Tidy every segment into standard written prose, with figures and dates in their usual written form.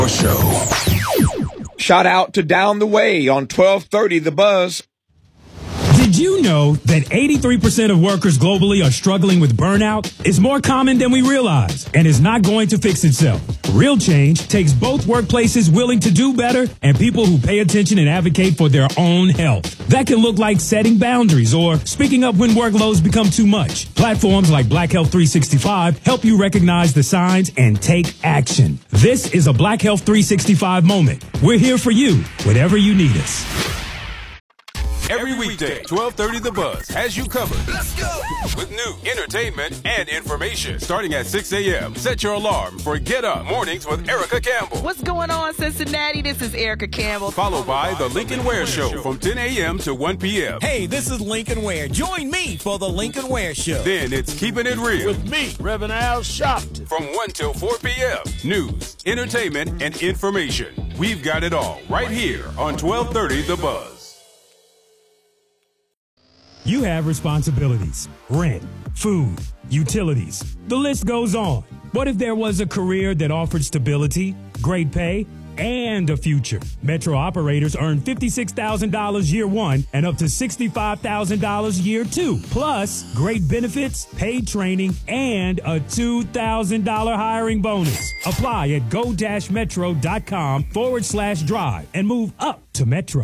Show. Shout out to Down the Way on 1230 The Buzz. Did you know that 83% of workers globally are struggling with burnout? It's more common than we realize and is not going to fix itself. Real change takes both workplaces willing to do better and people who pay attention and advocate for their own health. That can look like setting boundaries or speaking up when workloads become too much. Platforms like Black Health 365 help you recognize the signs and take action. This is a Black Health 365 moment. We're here for you, whenever you need us. Every weekday, 1230 The Buzz has you covered. Let's go! With news, entertainment, and information. Starting at 6 a.m., set your alarm for Get Up Mornings with Erica Campbell. What's going on, Cincinnati? This is Erica Campbell. Followed by The Lincoln Ware Show from 10 a.m. to 1 p.m. Hey, this is Lincoln Ware. Join me for The Lincoln Ware Show. Then it's Keeping It Real. With me, Reverend Al Sharpton. From 1 till 4 p.m. News, entertainment, and information. We've got it all right here on 1230 The Buzz. You have responsibilities, rent, food, utilities. The list goes on. What if there was a career that offered stability, great pay, and a future? Metro operators earn $56,000 year one and up to $65,000 year two. Plus, great benefits, paid training, and a $2,000 hiring bonus. Apply at go-metro.com/drive and move up to Metro.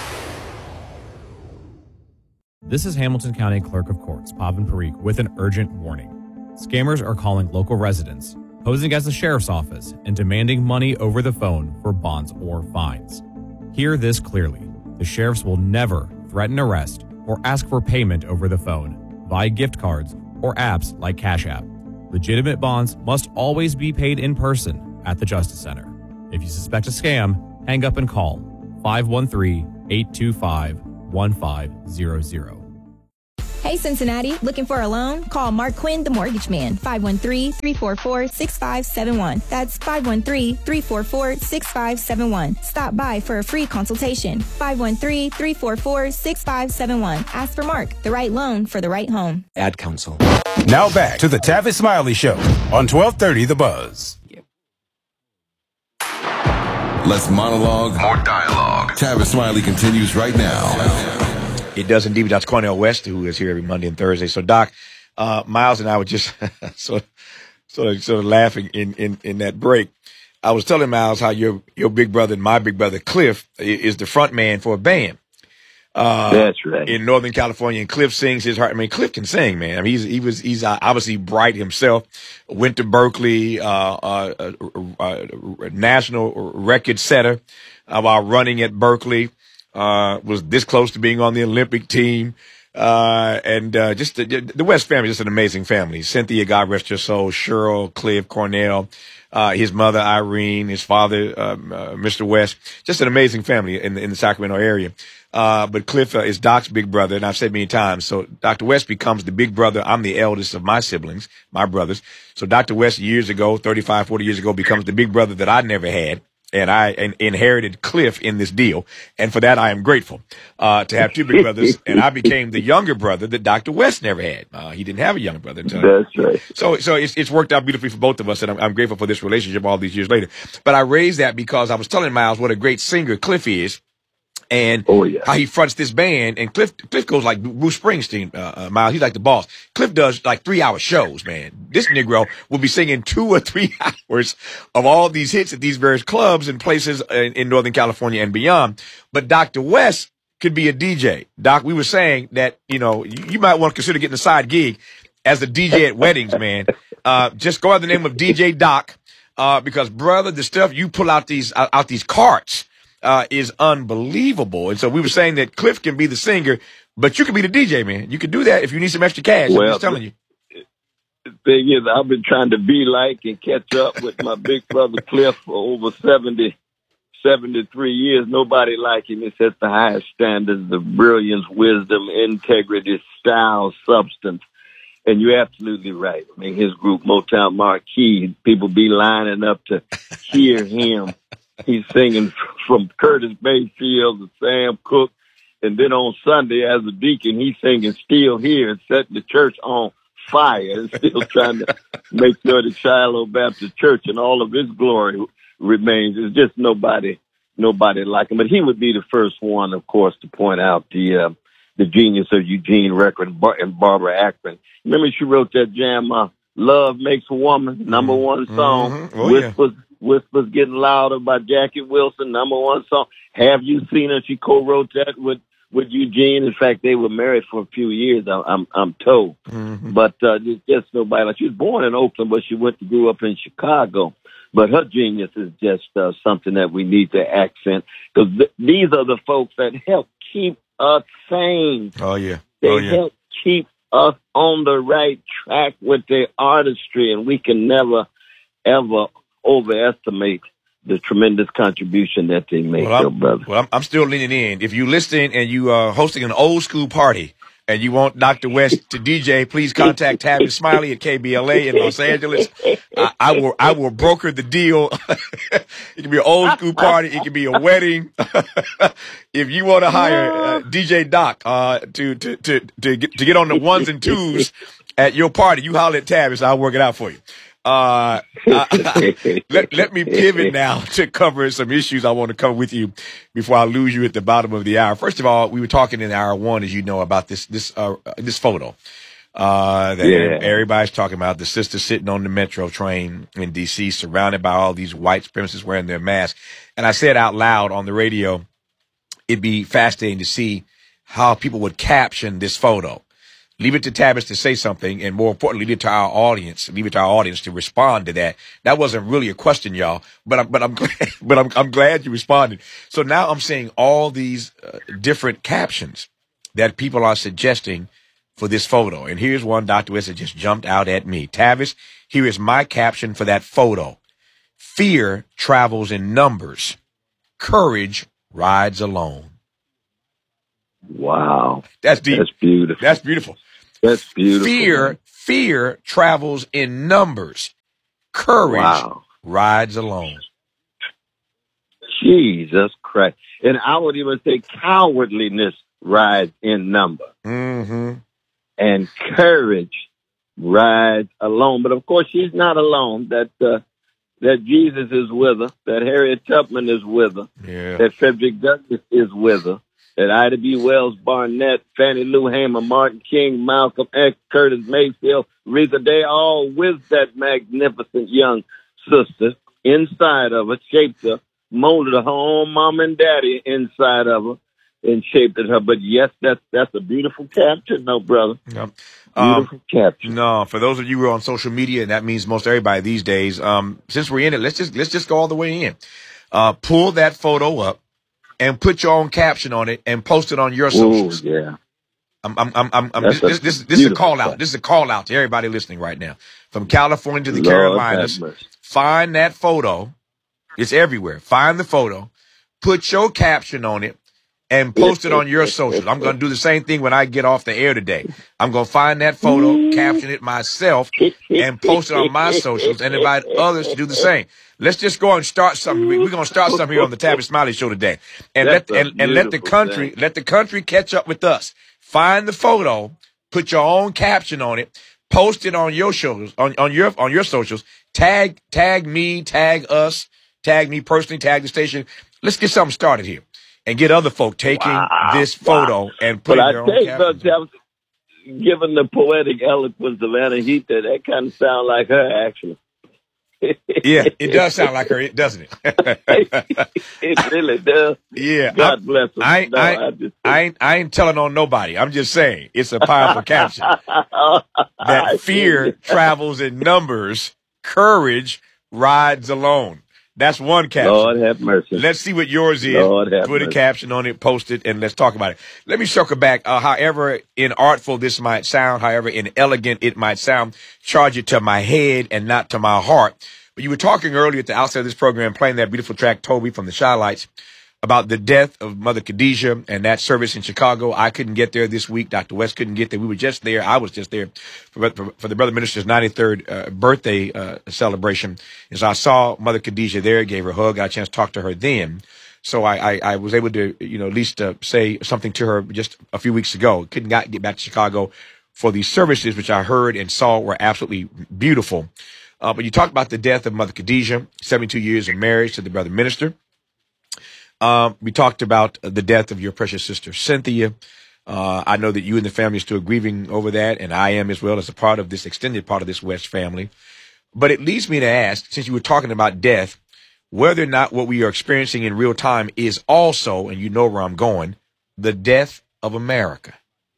This is Hamilton County Clerk of Courts, Pavan Parikh, with an urgent warning. Scammers are calling local residents, posing as the sheriff's office, and demanding money over the phone for bonds or fines. Hear this clearly. The sheriffs will never threaten arrest or ask for payment over the phone, via gift cards, or apps like Cash App. Legitimate bonds must always be paid in person at the Justice Center. If you suspect a scam, hang up and call 513-825-1500. Hey Cincinnati, looking for a loan? Call Mark Quinn, the Mortgage Man, 513-344-6571. That's 513-344-6571. Stop by for a free consultation. 513-344-6571. Ask for Mark, the right loan for the right home. Ad Council. Now back to the Tavis Smiley Show on 1230 The Buzz. Less monologue, more dialogue. Tavis Smiley continues right now. It does indeed. Dr. Cornel West, who is here every Monday and Thursday. So, Doc, Miles and I were just sort of laughing in that break. I was telling Miles how your big brother and my big brother Cliff is the front man for a band. That's right. In Northern California, and Cliff sings his heart. I mean, Cliff can sing, man. I mean, he's obviously bright himself. Went to Berkeley, national record setter while running at Berkeley. Was this close to being on the Olympic team. Just the West family, just an amazing family. Cynthia, God rest her soul, Cheryl, Cliff, Cornell, his mother, Irene, his father, Mr. West, just an amazing family in the Sacramento area. But Cliff is Doc's big brother, and I've said many times. So Dr. West becomes the big brother. I'm the eldest of my siblings, my brothers. So Dr. West years ago, 35, 40 years ago, becomes the big brother that I never had. And I inherited Cliff in this deal. And for that, I am grateful to have two big brothers. And I became the younger brother that Dr. West never had. He didn't have a younger brother. That's right. So it's worked out beautifully for both of us. And I'm grateful for this relationship all these years later. But I raised that because I was telling Miles what a great singer Cliff is. And how he fronts this band. And Cliff goes like Bruce Springsteen, Miles. He's like the boss. Cliff does like 3-hour shows, man. This Negro will be singing 2 or 3 hours of all these hits at these various clubs and places in Northern California and beyond. But Dr. West could be a DJ. Doc, we were saying that, you might want to consider getting a side gig as a DJ at weddings, man. Just go by the name of DJ Doc, because brother, the stuff you pull out these carts, is unbelievable. And so we were saying that Cliff can be the singer, but you can be the DJ, man. You can do that if you need some extra cash. I'm just telling you. The thing is, I've been trying to be like and catch up with my big brother Cliff for over 73 years. Nobody like him. He sets the highest standards of brilliance, wisdom, integrity, style, substance. And you're absolutely right. I mean, his group, Motown Marquee, people be lining up to hear him. He's singing from Curtis Mayfield to Sam Cooke. And then on Sunday, as a deacon, he's singing Still Here and setting the church on fire and still trying to make sure the Shiloh Baptist Church in all of its glory remains. There's just nobody like him. But he would be the first one, of course, to point out the genius of Eugene Record and Barbara Akron. Remember she wrote that jam, Love Makes a Woman, number one song. Mm-hmm. Oh, Whispers Getting Louder by Jackie Wilson, number one song. Have You Seen Her? She co-wrote that with Eugene. In fact, they were married for a few years, I'm told. Mm-hmm. But there's just nobody like. She was born in Oakland, but she grew up in Chicago. But her genius is just something that we need to accent, because these are the folks that help keep us sane. Oh, yeah. They help keep us on the right track with their artistry, and we can never, ever overestimate the tremendous contribution that they make, brother. Well, I'm still leaning in. If you listening and you are hosting an old school party and you want Dr. West to DJ, please contact Tavis Smiley at KBLA in Los Angeles. I will broker the deal. It can be an old school party. It can be a wedding. If you want to hire DJ Doc to get on the ones and twos at your party, you holler at Tavis. I'll work it out for you. Let me pivot now to cover some issues I want to cover with you before I lose you at the bottom of the hour. First of all, we were talking in hour one, as you know, about this photo that everybody's talking about. The sister sitting on the metro train in D.C., surrounded by all these white supremacists wearing their masks. And I said out loud on the radio, it'd be fascinating to see how people would caption this photo. Leave it to Tavis to say something, and more importantly, leave it to our audience to respond to that. That wasn't really a question, y'all, but I'm glad you responded. So now I'm seeing all these different captions that people are suggesting for this photo. And here's one, Dr. West, that just jumped out at me. Tavis, here is my caption for that photo. Fear travels in numbers. Courage rides alone. Wow. That's deep. That's beautiful. That's beautiful. That's beautiful. Fear travels in numbers. Courage rides alone. Jesus Christ. And I would even say cowardliness rides in number. Mm-hmm. And courage rides alone. But of course, she's not alone. That Jesus is with her. That Harriet Tubman is with her. Yeah. That Frederick Douglass is with her. That Ida B. Wells Barnett, Fannie Lou Hamer, Martin King, Malcolm X, Curtis Mayfield, Rita, they all with that magnificent young sister inside of her, shaped her, molded her own mom and daddy inside of her, and shaped her. But yes, that's a beautiful capture, no, brother. Yep. Beautiful capture. No, for those of you who are on social media, and that means most everybody these days, since we're in it, let's just go all the way in. Pull that photo up and put your own caption on it and post it on your socials. Ooh, yeah. This is a call out. This is a call out to everybody listening right now. From California to the Carolinas. Find that photo. It's everywhere. Find the photo, put your caption on it, and post it on your socials. I'm going to do the same thing when I get off the air today. I'm going to find that photo, caption it myself, and post it on my socials and invite others to do the same. Let's just go and start something. We're going to start something here on the Tavis Smiley Show today. And let the country catch up with us. Find the photo, put your own caption on it, post it on your socials, on your socials. Tag me, tag us, tag me personally, tag the station. Let's get something started here and get other folk taking this photo and putting their own caption. Given the poetic eloquence of Anna Heath, that kind of sounds like her, actually. Yeah, it does sound like her, doesn't it? It really does. Yeah. God bless her. I ain't telling on nobody. I'm just saying it's a powerful caption. That fear travels in numbers, courage rides alone. That's one caption. Lord have mercy. Let's see what yours is. Put a caption on it, post it, and let's talk about it. Let me circle back. However inartful this might sound, however inelegant it might sound, charge it to my head and not to my heart. But you were talking earlier at the outset of this program, playing that beautiful track, Toby, from the Shy-Lights, about the death of Mother Khadijah and that service in Chicago. I couldn't get there this week. Dr. West couldn't get there. We were just there. I was just there for the Brother Minister's 93rd birthday celebration. And so I saw Mother Khadijah there, gave her a hug, got a chance to talk to her then. So I was able to, at least say something to her just a few weeks ago. Couldn't get back to Chicago for these services, which I heard and saw were absolutely beautiful. But you talked about the death of Mother Khadijah, 72 years of marriage to the brother minister. We talked about the death of your precious sister, Cynthia. I know that you and the family are still grieving over that, and I am as well as a part of this extended part of this West family. But it leads me to ask, since you were talking about death, whether or not what we are experiencing in real time is also, and you know where I'm going, the death of America.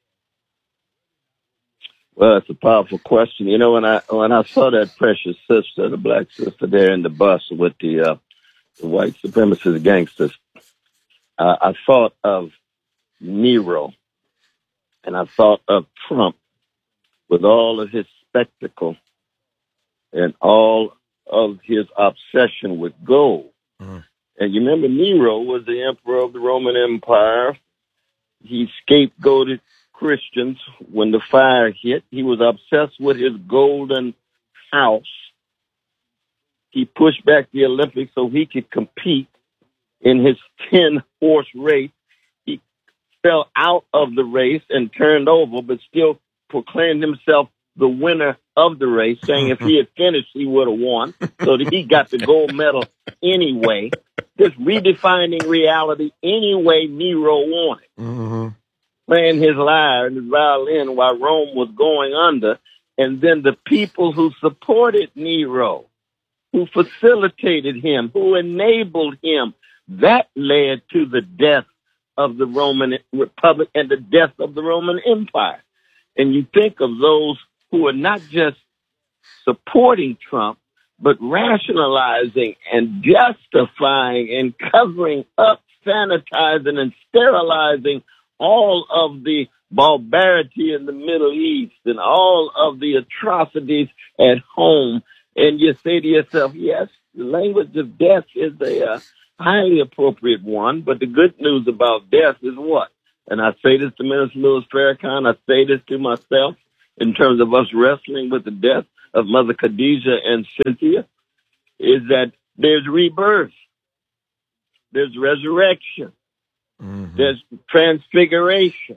Well, it's a powerful question. You know, when I saw that precious sister, the black sister there in the bus with the white supremacist gangsters, I thought of Nero, and I thought of Trump with all of his spectacle and all of his obsession with gold. Mm. And you remember Nero was the emperor of the Roman Empire. He scapegoated Christians when the fire hit. He was obsessed with his golden house. He pushed back the Olympics so he could compete in his 10-horse race. He fell out of the race and turned over, but still proclaimed himself the winner of the race, saying if he had finished, he would have won. So that he got the gold medal anyway. Just redefining reality any way Nero wanted. Mm-hmm. Playing his lyre and his violin while Rome was going under. And then the people who supported Nero, who facilitated him, who enabled him, that led to the death of the Roman Republic and the death of the Roman Empire. And you think of those who are not just supporting Trump, but rationalizing and justifying and covering up, sanitizing and sterilizing all of the barbarity in the Middle East and all of the atrocities at home. And you say to yourself, yes, the language of death is a highly appropriate one, but the good news about death is what? And I say this to Minister Louis Farrakhan, I say this to myself in terms of us wrestling with the death of Mother Khadijah and Cynthia, is that there's rebirth, there's resurrection, there's transfiguration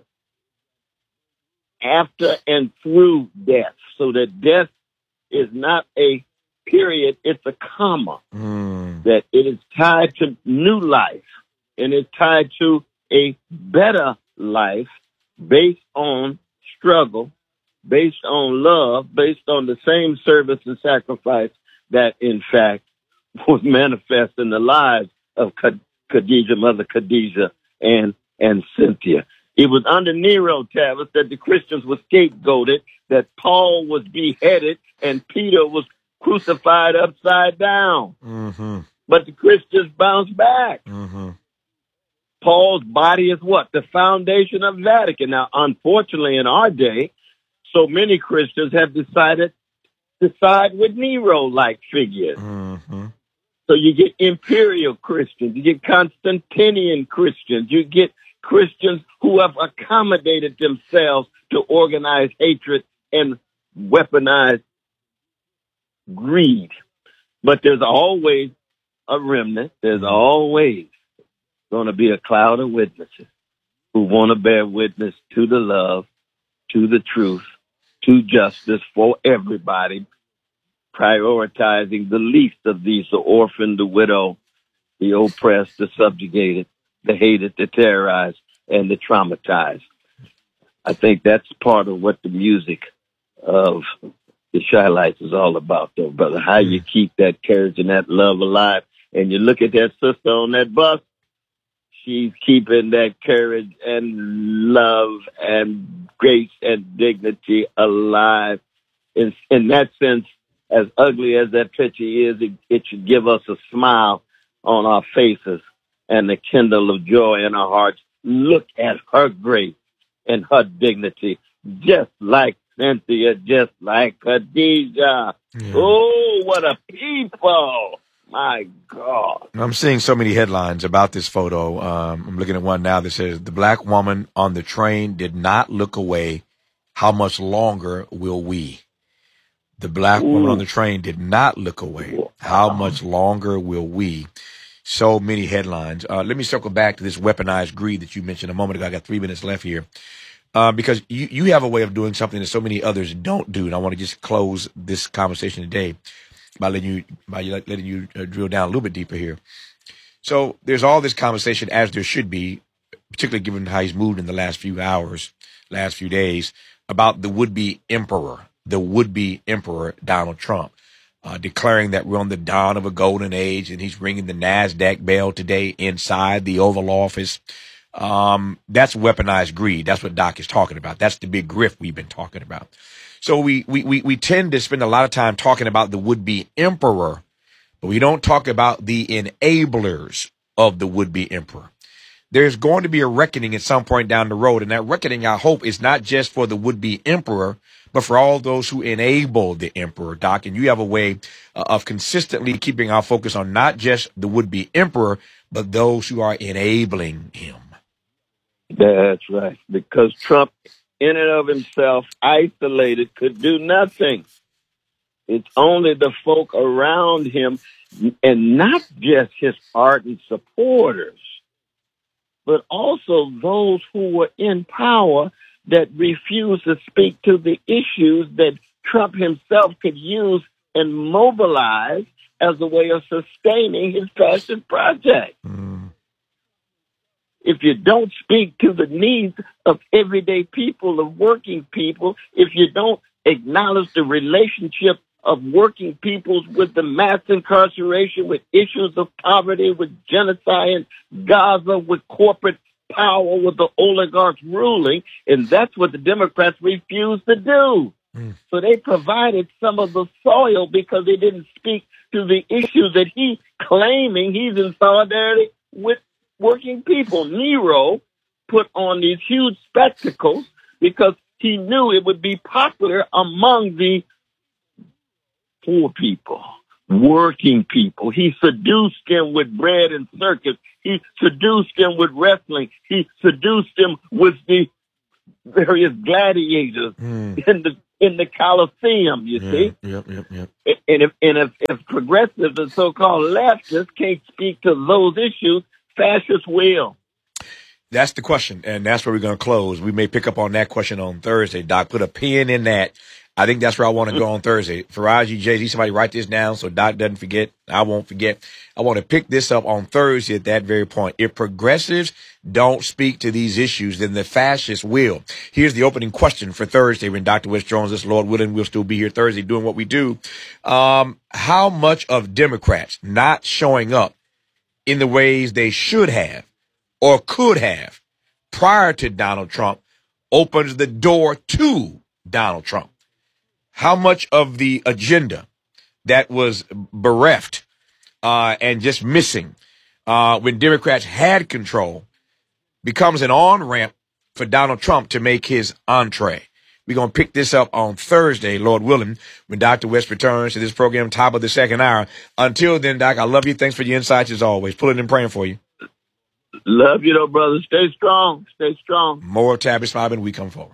after and through death, so that death is not a period, it's a comma, that it is tied to new life, and it's tied to a better life based on struggle, based on love, based on the same service and sacrifice that, in fact, was manifest in the lives of Khadijah, Mother Khadijah, and Cynthia. It was under Nero, Tavis, that the Christians were scapegoated, that Paul was beheaded, and Peter was crucified upside down. Mm-hmm. But the Christians bounced back. Mm-hmm. Paul's body is what? The foundation of Vatican. Now, unfortunately, in our day, so many Christians have decided to side with Nero-like figures. Mm-hmm. So you get imperial Christians, you get Constantinian Christians, you get Christians who have accommodated themselves to organize hatred and weaponize greed. But there's always a remnant. There's always going to be a cloud of witnesses who want to bear witness to the love, to the truth, to justice for everybody, prioritizing the least of these, the orphan, the widow, the oppressed, the subjugated, the hated, the terrorized, and the traumatized. I think that's part of what the music of the Chi-Lites is all about, though, brother. How you keep that courage and that love alive. And you look at that sister on that bus, she's keeping that courage and love and grace and dignity alive. In that sense, as ugly as that picture is, it should give us a smile on our faces and the kindle of joy in our hearts. Look at her grace and her dignity, just like Cynthia, just like Khadijah. Yeah. Oh, what a people! My God. I'm seeing so many headlines about this photo. I'm looking at one now that says, the black woman on the train did not look away. How much longer will we? The black woman on the train did not look away. How much longer will we? So many headlines. Let me circle back to this weaponized greed that you mentioned a moment ago. I got 3 minutes left here. Because you have a way of doing something that so many others don't do. And I want to just close this conversation today. by letting you drill down a little bit deeper here. So there's all this conversation, as there should be, particularly given how he's moved in the last few hours, last few days, about the would-be emperor Donald Trump, declaring that we're on the dawn of a golden age, and he's ringing the NASDAQ bell today inside the Oval Office. That's weaponized greed. That's what Doc is talking about. That's the big grift we've been talking about. So we tend to spend a lot of time talking about the would-be emperor, but we don't talk about the enablers of the would-be emperor. There's going to be a reckoning at some point down the road, and that reckoning, I hope, is not just for the would-be emperor, but for all those who enable the emperor, Doc. And you have a way of consistently keeping our focus on not just the would-be emperor, but those who are enabling him. That's right, because Trump, in and of himself, isolated, could do nothing. It's only the folk around him, and not just his ardent supporters, but also those who were in power that refused to speak to the issues that Trump himself could use and mobilize as a way of sustaining his fascist project. If you don't speak to the needs of everyday people, of working people, if you don't acknowledge the relationship of working peoples with the mass incarceration, with issues of poverty, with genocide in Gaza, with corporate power, with the oligarchs ruling, and that's what the Democrats refused to do. So they provided some of the soil because they didn't speak to the issues that he's claiming he's in solidarity with working people. Nero put on these huge spectacles because he knew it would be popular among the poor people, working people. He seduced them with bread and circus. He seduced them with wrestling. He seduced them with the various gladiators in the Colosseum, you see? Yep. And if progressives and so-called leftists can't speak to those issues, fascists will. That's the question, and that's where we're going to close. We may pick up on that question on Thursday. Doc, put a pin in that. I think that's where I want to go on Thursday. Faraji, Jay-Z, somebody write this down so Doc doesn't forget. I won't forget. I want to pick this up on Thursday at that very point. If progressives don't speak to these issues, then the fascists will. Here's the opening question for Thursday when Dr. West joins us. Lord willing, we'll still be here Thursday doing what we do. How much of Democrats not showing up in the ways they should have or could have prior to Donald Trump opens the door to Donald Trump? How much of the agenda that was bereft and just missing when Democrats had control becomes an on-ramp for Donald Trump to make his entree? We're going to pick this up on Thursday, Lord willing, when Dr. West returns to this program, top of the second hour. Until then, Doc, I love you. Thanks for your insights as always. Pulling and praying for you. Love you, though, brother. Stay strong. Stay strong. More Tavis Smiley when we come forward.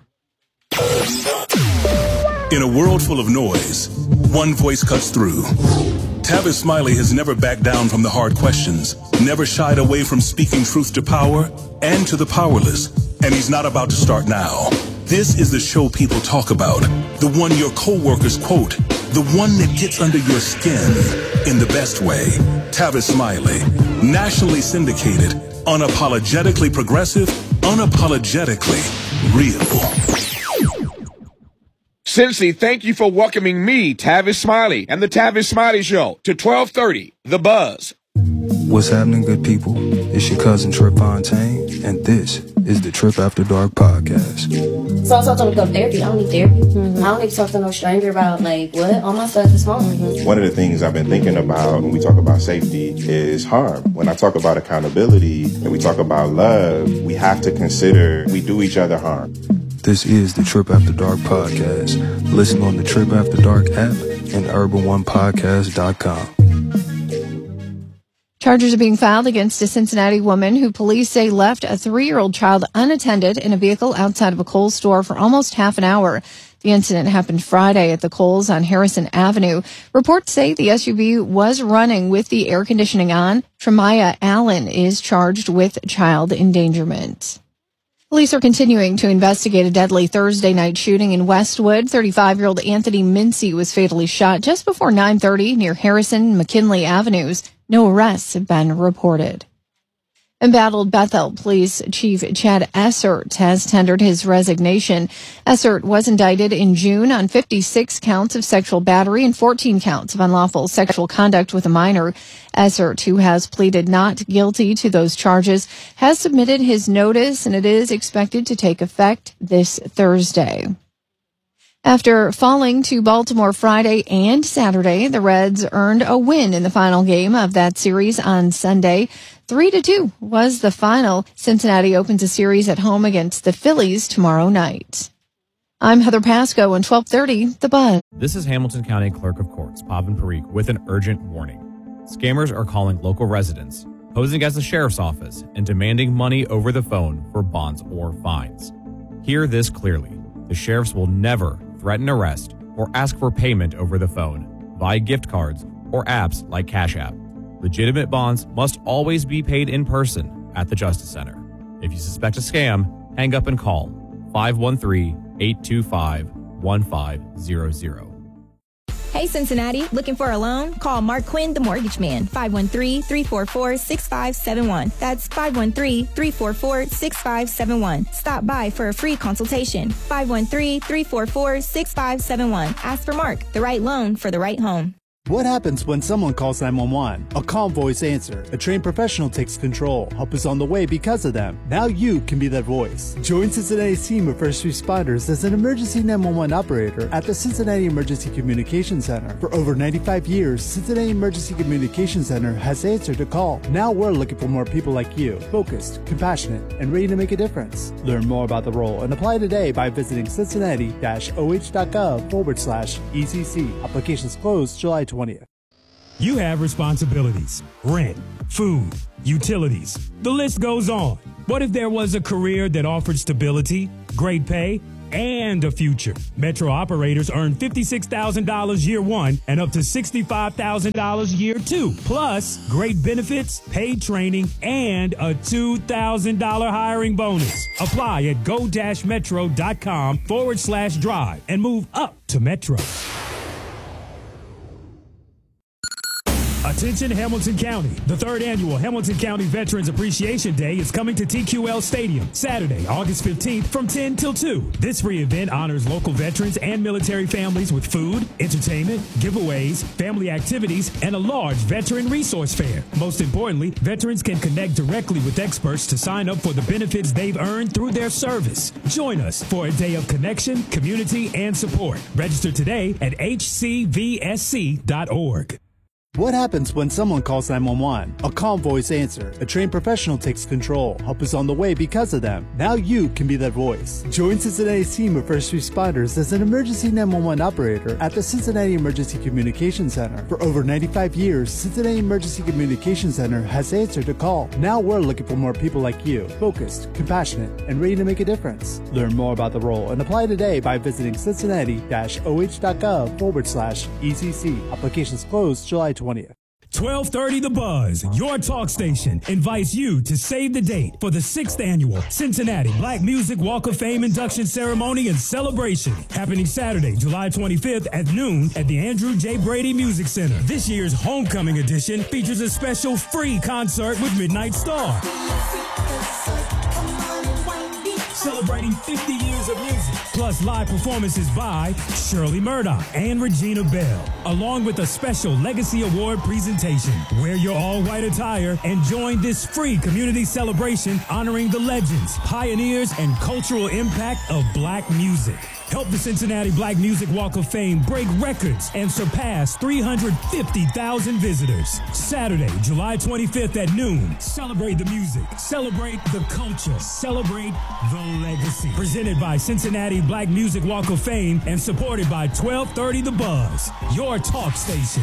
In a world full of noise, one voice cuts through. Tavis Smiley has never backed down from the hard questions, never shied away from speaking truth to power and to the powerless, and he's not about to start now. This is the show people talk about, the one your coworkers quote, the one that gets under your skin in the best way. Tavis Smiley, nationally syndicated, unapologetically progressive, unapologetically real. Cincy, thank you for welcoming me, Tavis Smiley, and the Tavis Smiley Show to 1230, The Buzz. What's happening, good people? It's your cousin Trip Fontaine, and this is the Trip After Dark podcast. So I told him to go to therapy. I don't need therapy. I don't need to talk to no stranger about, like, what? All my stuff is small. One of the things I've been thinking about when we talk about safety is harm. When I talk about accountability and we talk about love, we have to consider we do each other harm. This is the Trip After Dark podcast. Listen on the Trip After Dark app and urban1podcast.com. Charges are being filed against a Cincinnati woman who police say left a 3-year-old child unattended in a vehicle outside of a Kohl's store for almost half an hour. The incident happened Friday at the Kohl's on Harrison Avenue. Reports say the SUV was running with the air conditioning on. Tremaya Allen is charged with child endangerment. Police are continuing to investigate a deadly Thursday night shooting in Westwood. 35-year-old Anthony Mincy was fatally shot just before 9:30 near Harrison and McKinley Avenues. No arrests have been reported. Embattled Bethel Police Chief Chad Essert has tendered his resignation. Essert was indicted in June on 56 counts of sexual battery and 14 counts of unlawful sexual conduct with a minor. Essert, who has pleaded not guilty to those charges, has submitted his notice, and it is expected to take effect this Thursday. After falling to Baltimore Friday and Saturday, the Reds earned a win in the final game of that series on Sunday. 3-2 was the final. Cincinnati opens a series at home against the Phillies tomorrow night. I'm Heather Pasco on 1230 The Buzz. This is Hamilton County Clerk of Courts, Pavan Parikh, with an urgent warning. Scammers are calling local residents, posing as the sheriff's office, and demanding money over the phone for bonds or fines. Hear this clearly. The sheriffs will never threaten arrest or ask for payment over the phone, via gift cards, or apps like Cash App. Legitimate bonds must always be paid in person at the Justice Center. If you suspect a scam, hang up and call 513-825-1500. Hey, Cincinnati, looking for a loan? Call Mark Quinn, the Mortgage Man, 513-344-6571. That's 513-344-6571. Stop by for a free consultation. 513-344-6571. Ask for Mark, the right loan for the right home. What happens when someone calls 911? A calm voice answer. A trained professional takes control. Help is on the way because of them. Now you can be that voice. Join Cincinnati's team of first responders as an emergency 911 operator at the Cincinnati Emergency Communication Center. For over 95 years, Cincinnati Emergency Communication Center has answered a call. Now we're looking for more people like you, focused, compassionate, and ready to make a difference. Learn more about the role and apply today by visiting cincinnati-oh.gov/ECC. Applications closed July 20th. You have responsibilities, rent, food, utilities. The list goes on. What if there was a career that offered stability, great pay, and a future? Metro operators earn $56,000 year one and up to $65,000 year two. Plus, great benefits, paid training, and a $2,000 hiring bonus. Apply at go-metro.com/drive and move up to Metro. Attention Hamilton County. The third annual Hamilton County Veterans Appreciation Day is coming to TQL Stadium Saturday, August 15th from 10 till 2. This free event honors local veterans and military families with food, entertainment, giveaways, family activities, and a large veteran resource fair. Most importantly, veterans can connect directly with experts to sign up for the benefits they've earned through their service. Join us for a day of connection, community, and support. Register today at hcvsc.org. What happens when someone calls 911? A calm voice answer. A trained professional takes control. Help is on the way because of them. Now you can be that voice. Join Cincinnati's team of first responders as an emergency 911 operator at the Cincinnati Emergency Communication Center. For over 95 years, Cincinnati Emergency Communication Center has answered a call. Now we're looking for more people like you, focused, compassionate, and ready to make a difference. Learn more about the role and apply today by visiting cincinnati-oh.gov/ECC. Applications closed July 20th. 1230 The Buzz, your talk station, invites you to save the date for the 6th annual Cincinnati Black Music Walk of Fame induction ceremony and celebration, happening Saturday, July 25th at noon at the Andrew J. Brady Music Center. This year's homecoming edition features a special free concert with Midnight Star, celebrating 50 years of music, plus live performances by Shirley Murdoch and Regina Bell, along with a special Legacy Award presentation. Wear your all-white attire and join this free community celebration honoring the legends, pioneers, and cultural impact of black music. Help the Cincinnati Black Music Walk of Fame break records and surpass 350,000 visitors. Saturday, July 25th at noon. Celebrate the music. Celebrate the culture. Celebrate the legacy. Presented by Cincinnati Black Music Walk of Fame and supported by 1230 The Buzz, your talk station.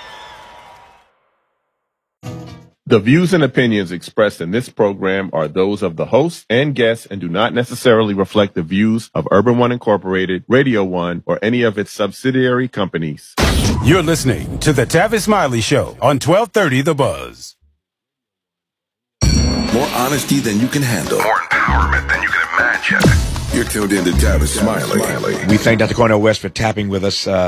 The views and opinions expressed in this program are those of the host and guests and do not necessarily reflect the views of Urban One Incorporated, Radio One, or any of its subsidiary companies. You're listening to the Tavis Smiley Show on 1230 The Buzz. More honesty than you can handle. More empowerment than you can imagine. You're tuned in to Tavis Smiley. We thank Dr. Cornel West for tapping in with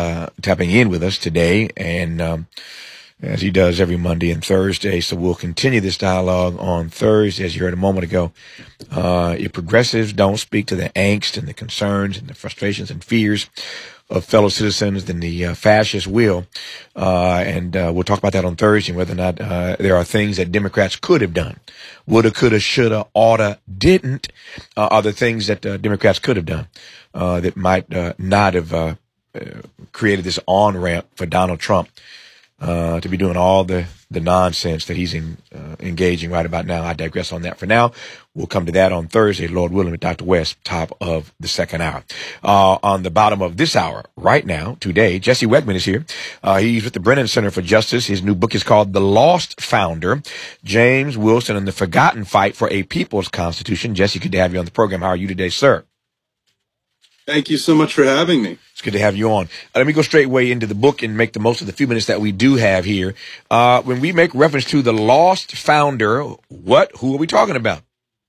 us today, and as he does every Monday and Thursday. So we'll continue this dialogue on Thursday, as you heard a moment ago. If progressives don't speak to the angst and the concerns and the frustrations and fears of fellow citizens, then the fascists will. And we'll talk about that on Thursday, whether or not there are things that Democrats could have done. Woulda, coulda, shoulda, oughta, didn't are the things that Democrats could have done that might not have created this on-ramp for Donald Trump to be doing all the nonsense that he's engaging right about now. I digress on that for now. We'll come to that on Thursday, Lord willing, with Dr. West, top of the second hour. On the bottom of this hour, right now, today, Jesse Wegman is here. He's with the Brennan Center for Justice. His new book is called The Lost Founder, James Wilson and the Forgotten Fight for a People's Constitution. Jesse, good to have you on the program. How are you today, sir? Thank you so much for having me. It's good to have you on. Let me go straight away into the book and make the most of the few minutes that we do have here. When we make reference to the lost founder, who are we talking about?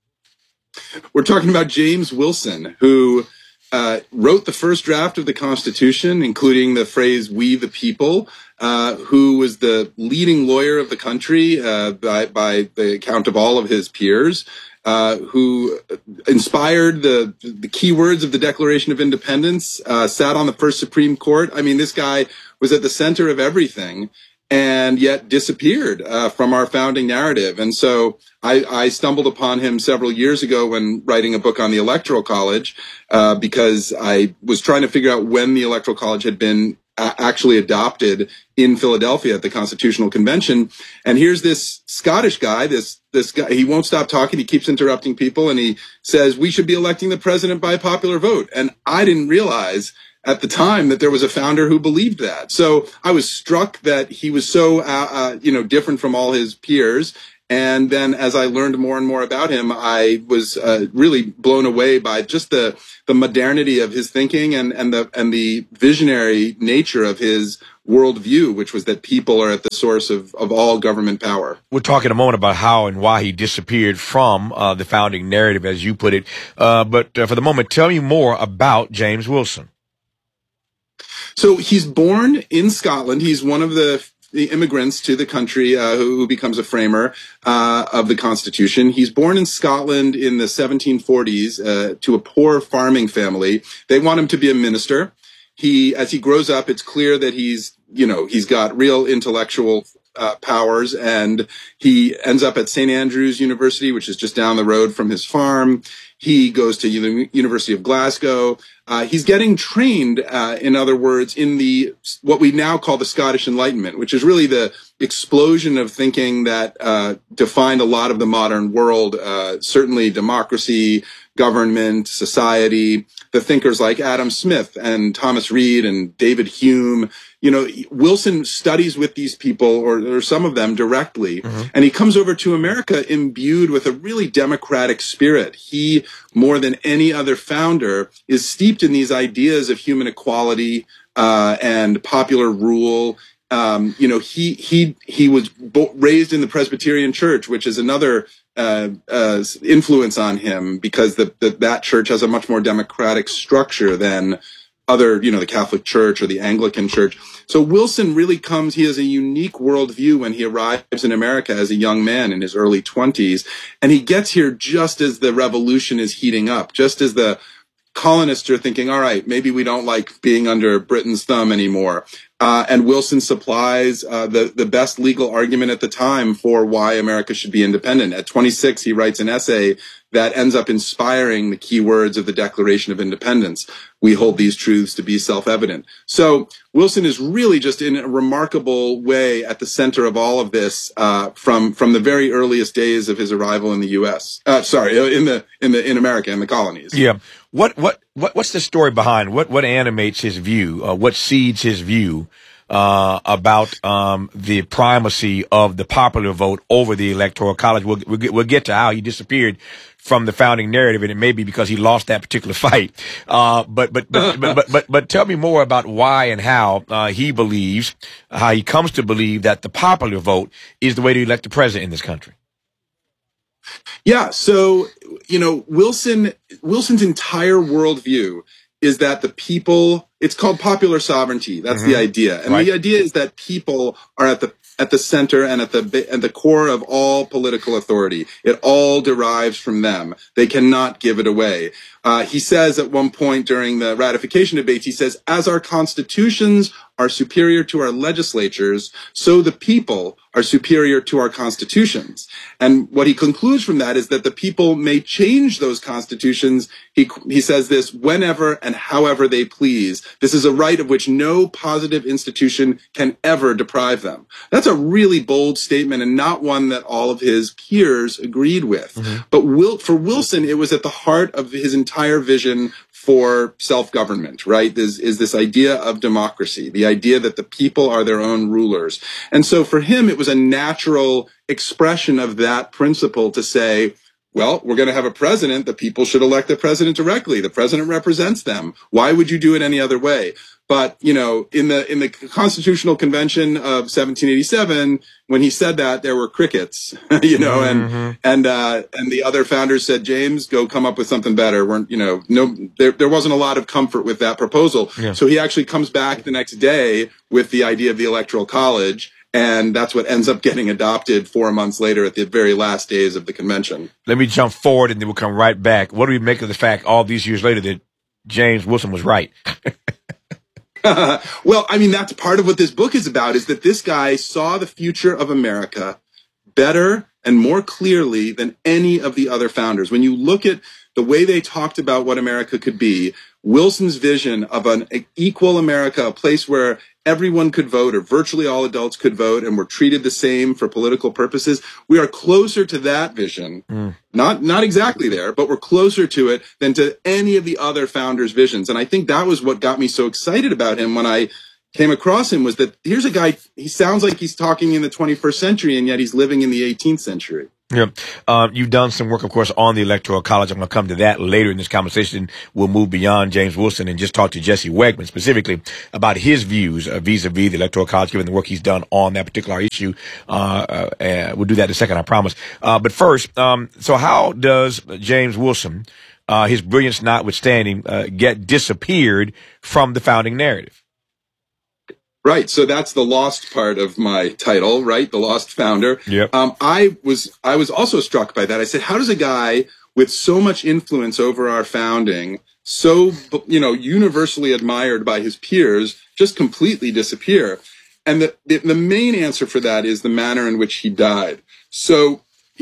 We're talking about James Wilson, who wrote the first draft of the Constitution, including the phrase, "we the people," who was the leading lawyer of the country by the account of all of his peers. Who inspired the key words of the Declaration of Independence, sat on the first Supreme Court. I mean, this guy was at the center of everything and yet disappeared from our founding narrative. And so I stumbled upon him several years ago when writing a book on the Electoral College, because I was trying to figure out when the Electoral College had been actually adopted in Philadelphia at the Constitutional Convention. And here's this Scottish guy, this guy, he won't stop talking. He keeps interrupting people, and he says, we should be electing the president by popular vote. And I didn't realize at the time that there was a founder who believed that. So I was struck that he was so, different from all his peers. And then as I learned more and more about him, I was really blown away by just the modernity of his thinking and the visionary nature of his worldview, which was that people are at the source of all government power. We'll talk in a moment about how and why he disappeared from the founding narrative, as you put it. But for the moment, tell me more about James Wilson. So he's born in Scotland. He's one of the immigrants to the country who becomes a framer of the Constitution. He's born in Scotland in the 1740s to a poor farming family. They want him to be a minister. As he grows up, it's clear that he's got real intellectual powers, and he ends up at St. Andrews University, which is just down the road from his farm. He goes to the University of Glasgow. He's getting trained, in other words, in what we now call the Scottish Enlightenment, which is really the explosion of thinking that defined a lot of the modern world, certainly democracy, government, society. The thinkers like Adam Smith and Thomas Reid and David Hume. Wilson studies with these people, or some of them directly, and he comes over to America imbued with a really democratic spirit. He, more than any other founder, is steeped in these ideas of human equality and popular rule. He was raised in the Presbyterian Church, which is another influence on him, because that church has a much more democratic structure than other, the Catholic Church or the Anglican Church. So Wilson really he has a unique worldview when he arrives in America as a young man in his early 20s. And he gets here just as the revolution is heating up, just as the colonists are thinking, all right, maybe we don't like being under Britain's thumb anymore. And Wilson supplies the best legal argument at the time for why America should be independent. At 26, he writes an essay that ends up inspiring the key words of the Declaration of Independence. We hold these truths to be self-evident. So Wilson is really just in a remarkable way at the center of all of this from the very earliest days of his arrival in the U.S. In America, in the colonies. Yeah. What's the story behind what animates his view? What seeds his view about the primacy of the popular vote over the Electoral College? We'll get to how he disappeared from the founding narrative, and it may be because he lost that particular fight. But tell me more about why and how how he comes to believe that the popular vote is the way to elect the president in this country. Yeah. So, Wilson's entire worldview is that the people, it's called popular sovereignty. That's the idea. And the idea is that people are at the center and at the core of all political authority. It all derives from them. They cannot give it away. He says at one point during the ratification debates, he says, as our constitutions are superior to our legislatures, so the people are superior to our constitutions. And what he concludes from that is that the people may change those constitutions. He says this, whenever and however they please. This is a right of which no positive institution can ever deprive them. That's a really bold statement and not one that all of his peers agreed with. But for Wilson, it was at the heart of his entire vision for self-government, right? Is this idea of democracy, the idea that the people are their own rulers. And so for him, it was a natural expression of that principle to say, well, we're going to have a president. The people should elect the president directly. The president represents them. Why would you do it any other way? But, in the Constitutional Convention of 1787, when he said that, there were crickets, and the other founders said, James, go come up with something better. There wasn't a lot of comfort with that proposal. Yeah. So he actually comes back the next day with the idea of the Electoral College. And that's what ends up getting adopted 4 months later at the very last days of the convention. Let me jump forward and then we'll come right back. What do we make of the fact all these years later that James Wilson was right? Well, I mean, that's part of what this book is about, is that this guy saw the future of America better and more clearly than any of the other founders. When you look at the way they talked about what America could be, Wilson's vision of an equal America, a place where everyone could vote, or virtually all adults could vote, and were treated the same for political purposes. We are closer to that vision, not exactly there, but we're closer to it than to any of the other founders' visions. And I think that was what got me so excited about him when I came across him, was that here's a guy, he sounds like he's talking in the 21st century, and yet he's living in the 18th century. Yeah. You've done some work, of course, on the Electoral College. I'm going to come to that later in this conversation. We'll move beyond James Wilson and just talk to Jesse Wegman specifically about his views vis-a-vis the Electoral College, given the work he's done on that particular issue. We'll do that in a second, I promise. But first, so how does James Wilson, his brilliance notwithstanding, get disappeared from the founding narrative? Right. So that's the lost part of my title, right? The lost founder. Yep. I was also struck by that. I said, how does a guy with so much influence over our founding, so, universally admired by his peers, just completely disappear? And the main answer for that is the manner in which he died. So,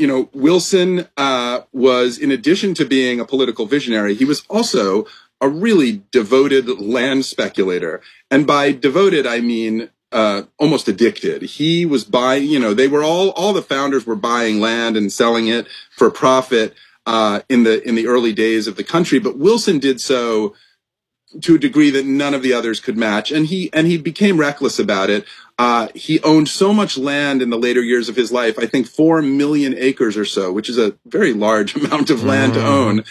Wilson was, in addition to being a political visionary, he was also a really devoted land speculator. And by devoted, I mean almost addicted. He was buying, they were all the founders were buying land and selling it for profit in the early days of the country. But Wilson did so to a degree that none of the others could match. And he became reckless about it. He owned so much land in the later years of his life, I think 4 million acres or so, which is a very large amount of land to own,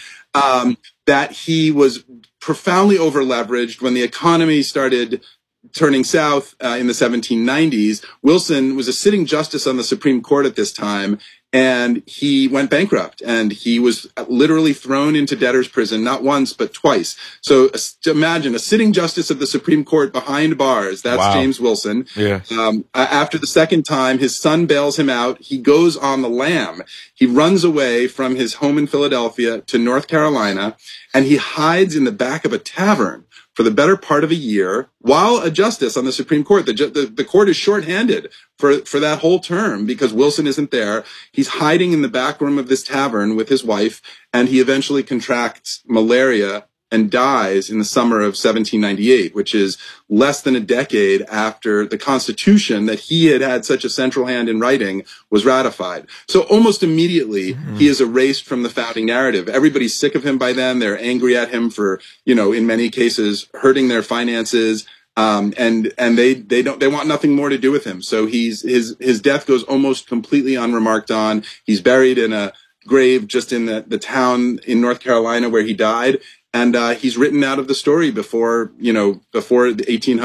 that he was profoundly over-leveraged. When the economy started turning south in the 1790s, Wilson was a sitting justice on the Supreme Court at this time, and he went bankrupt, and he was literally thrown into debtor's prison, not once, but twice. So imagine a sitting justice of the Supreme Court behind bars. That's wow. James Wilson. Yeah. After the second time, his son bails him out. He goes on the lam. He runs away from his home in Philadelphia to North Carolina, and he hides in the back of a tavern for the better part of a year while a justice on the Supreme Court. The court is shorthanded for that whole term because Wilson isn't there. He's hiding in the back room of this tavern with his wife, and he eventually contracts malaria and dies in the summer of 1798, which is less than a decade after the Constitution that he had such a central hand in writing was ratified. So almost immediately, he is erased from the founding narrative. Everybody's sick of him by then. They're angry at him for, in many cases, hurting their finances. And they want nothing more to do with him. So his death goes almost completely unremarked on. He's buried in a grave just in the town in North Carolina where he died. And he's written out of the story before the 1800.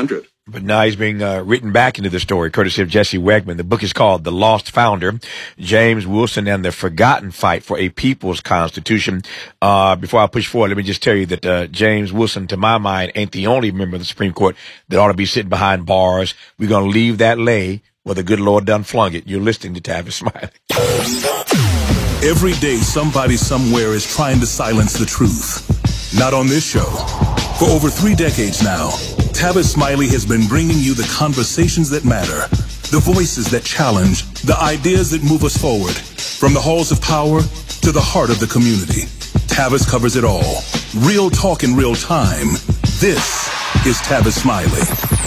But now he's being written back into the story, courtesy of Jesse Wegman. The book is called The Lost Founder, James Wilson and the Forgotten Fight for a People's Constitution. Before I push forward, let me just tell you that James Wilson, to my mind, ain't the only member of the Supreme Court that ought to be sitting behind bars. We're going to leave that lay where the good Lord done flung it. You're listening to Tavis Smiley. Every day, somebody somewhere is trying to silence the truth. Not on this show. For over 3 decades now, Tavis Smiley has been bringing you the conversations that matter, the voices that challenge, the ideas that move us forward. From the halls of power to the heart of the community, Tavis covers it all. Real talk in real time. This is Tavis Smiley.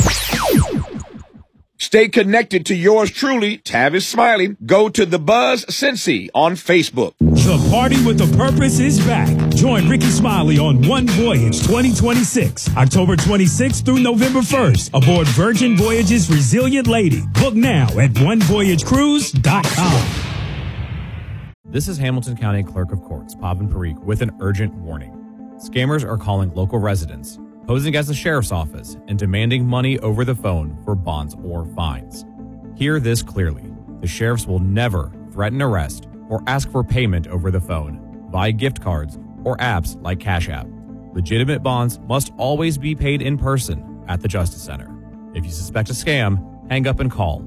Stay connected to yours truly, Tavis Smiley. Go to The Buzz Cincy on Facebook. The Party with a Purpose is back. Join Ricky Smiley on One Voyage 2026, October 26th through November 1st, aboard Virgin Voyages Resilient Lady. Book now at onevoyagecruise.com. This is Hamilton County Clerk of Courts, Pavan Parikh, with an urgent warning. Scammers are calling local residents, posing as the sheriff's office, and demanding money over the phone for bonds or fines. Hear this clearly. The sheriffs will never threaten arrest or ask for payment over the phone, via gift cards, or apps like Cash App. Legitimate bonds must always be paid in person at the Justice Center. If you suspect a scam, hang up and call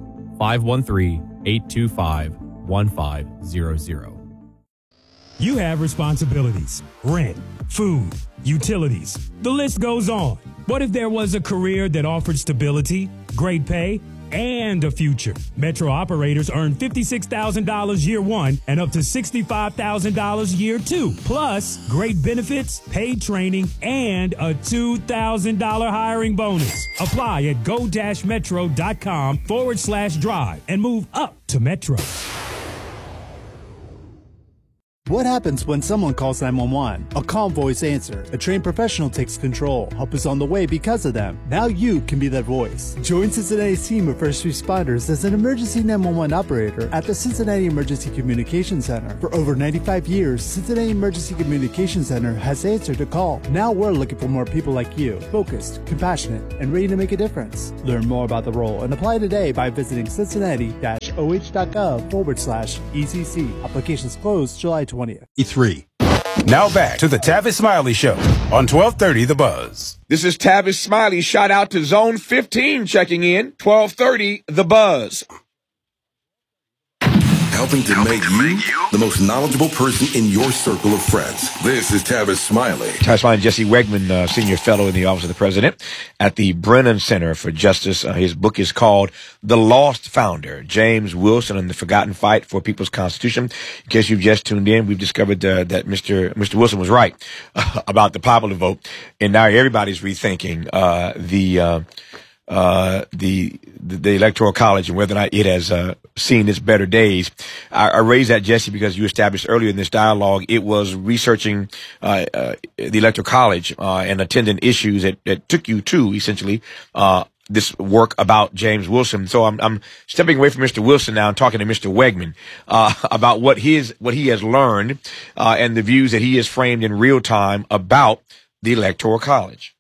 513-825-1500. You have responsibilities, rent, food, utilities. The list goes on. What if there was a career that offered stability, great pay, and a future? Metro operators earn $56,000 year one and up to $65,000 year two, plus great benefits, paid training, and a $2,000 hiring bonus. Apply at go-metro.com/drive and move up to Metro. What happens when someone calls 911? A calm voice answer. A trained professional takes control. Help is on the way because of them. Now you can be that voice. Join Cincinnati's team of first responders as an emergency 911 operator at the Cincinnati Emergency Communication Center. For over 95 years, Cincinnati Emergency Communication Center has answered a call. Now we're looking for more people like you, focused, compassionate, and ready to make a difference. Learn more about the role and apply today by visiting cincinnati-oh.gov/ECC. Applications closed July 20th. E3. Now back to the Tavis Smiley Show on 1230 The Buzz. This is Tavis Smiley. Shout out to Zone 15 checking in. 1230 The Buzz. Helping to make you the most knowledgeable person in your circle of friends. This is Tavis Smiley. Tavis Smiley, Jesse Wegman, Senior Fellow in the Office of the President at the Brennan Center for Justice. His book is called The Lost Founder, James Wilson and the Forgotten Fight for a People's Constitution. In case you've just tuned in, we've discovered that Mr. Wilson was right about the popular vote, and now everybody's rethinking the Electoral College and whether or not it has seen its better days. I raised that, Jesse, because you established earlier in this dialogue it was researching the Electoral College and attendant issues that took you to essentially this work about James Wilson. So I'm stepping away from Mr. Wilson now and talking to Mr. Wegman about what he has learned and the views that he has framed in real time about the Electoral College.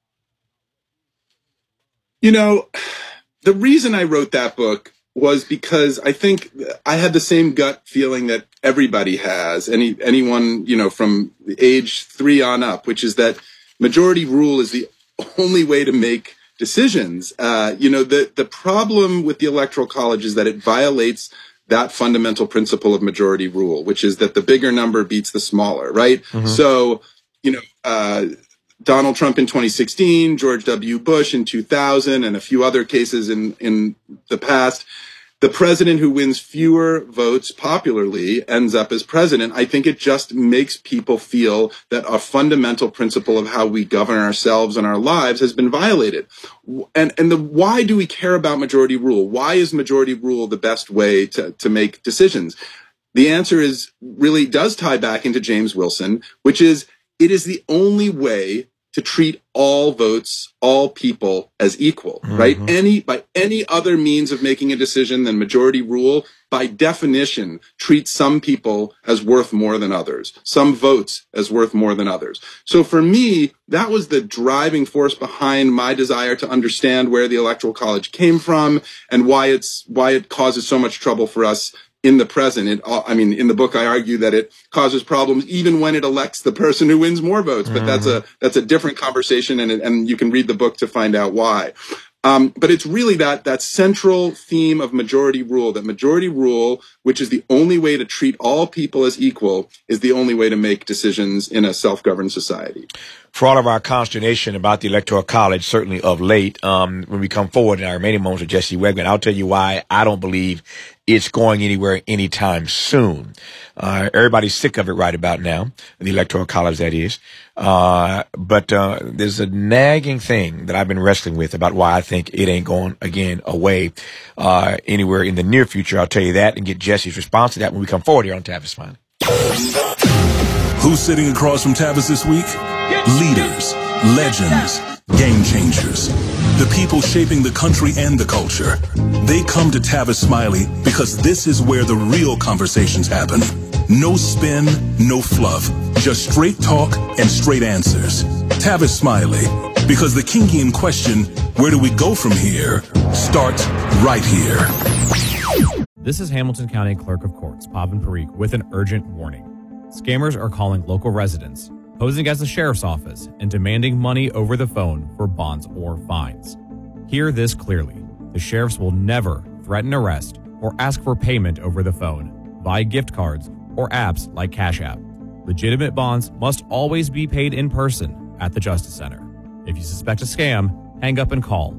You know, the reason I wrote that book was because I think I had the same gut feeling that everybody has, anyone, you know, from age 3 on up, which is that majority rule is the only way to make decisions. You know, the problem with the Electoral College is that it violates that fundamental principle of majority rule, which is that the bigger number beats the smaller, right? Mm-hmm. So, you know, Donald Trump in 2016, George W. Bush in 2000, and a few other cases in the past, the president who wins fewer votes popularly ends up as president. I think it just makes people feel that a fundamental principle of how we govern ourselves and our lives has been violated. And why do we care about majority rule? Why is majority rule the best way to make decisions? The answer is really does tie back into James Wilson, which is it is the only way to treat all votes, all people as equal, right? By any other means of making a decision than majority rule, by definition, treat some people as worth more than others, some votes as worth more than others. So for me, that was the driving force behind my desire to understand where the Electoral College came from and why it causes so much trouble for us in the present. In the book, I argue that it causes problems even when it elects the person who wins more votes. But that's a different conversation, and you can read the book to find out why. But it's really that central theme of majority rule, that majority rule, which is the only way to treat all people as equal, is the only way to make decisions in a self-governed society. For all of our consternation about the Electoral College, certainly of late, when we come forward in our remaining moments with Jesse Wegman, I'll tell you why I don't believe it's going anywhere anytime soon. Everybody's sick of it right about now, the Electoral College, that is. But there's a nagging thing that I've been wrestling with about why I think it ain't going, again, away anywhere in the near future. I'll tell you that and get Jesse's response to that when we come forward here on Tavis Smiley. Who's sitting across from Tavis this week? Leaders, legends, game changers. The people shaping the country and the culture. They come to Tavis Smiley because this is where the real conversations happen. No spin, no fluff. Just straight talk and straight answers. Tavis Smiley. Because the kinky question, where do we go from here, starts right here. This is Hamilton County Clerk of Courts, Pavan Parikh, with an urgent warning. Scammers are calling local residents, posing as the sheriff's office, and demanding money over the phone for bonds or fines. Hear this clearly. The sheriffs will never threaten arrest or ask for payment over the phone, via gift cards, or apps like Cash App. Legitimate bonds must always be paid in person at the Justice Center. If you suspect a scam, hang up and call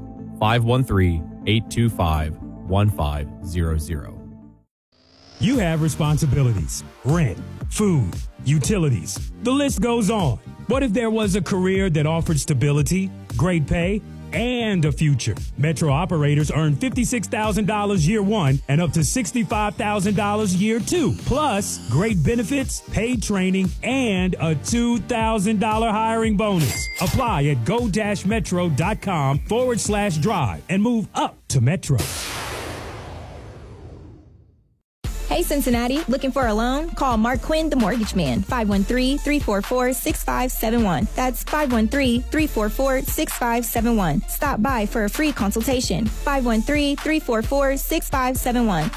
513-825-1500. You have responsibilities, rent, food, utilities. The list goes on. What if there was a career that offered stability, great pay, and a future? Metro operators earn $56,000 year one and up to $65,000 year two. Plus, great benefits, paid training, and a $2,000 hiring bonus. Apply at go-metro.com/drive and move up to Metro. Hey, Cincinnati, looking for a loan? Call Mark Quinn, the Mortgage Man, 513-344-6571. That's 513-344-6571. Stop by for a free consultation, 513-344-6571.